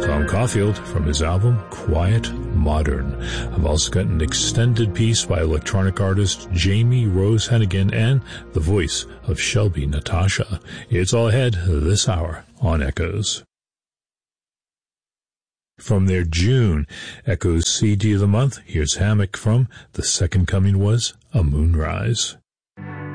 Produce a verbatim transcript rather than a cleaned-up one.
Tom Caulfield from his album Quiet Modern. I've also got an extended piece by electronic artist Jamie Rose Hennigan and the voice of Shelby Natasha. It's all ahead this hour on Echoes. From their June Echoes C D of the month, here's Hammock from The Second Coming Was a Moonrise.